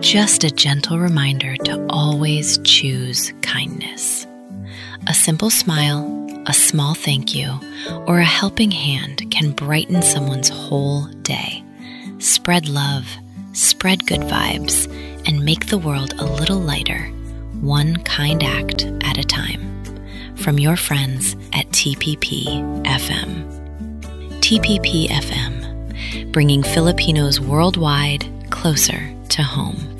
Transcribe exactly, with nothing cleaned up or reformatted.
just a gentle reminder to always choose kindness. A simple smile, a small thank you, or a helping hand can brighten someone's whole day. Spread love, spread good vibes, and make the world a little lighter, one kind act at a time. From your friends at T P P F M. T P P F M, bringing Filipinos worldwide closer to home.